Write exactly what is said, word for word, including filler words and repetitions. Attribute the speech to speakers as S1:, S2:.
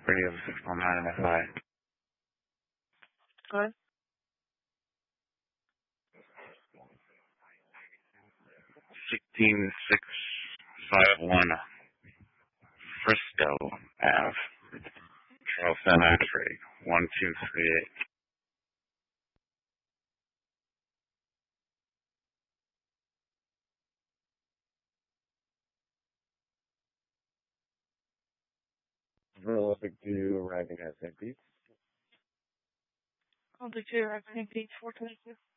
S1: Radio six one nine M F I.
S2: Good.
S1: sixteen six five one Frisco Ave. Charleston X-ray one two three eight. Olympic two arriving at Saint Pete.
S2: Olympic two arriving at Saint Pete four twenty-two.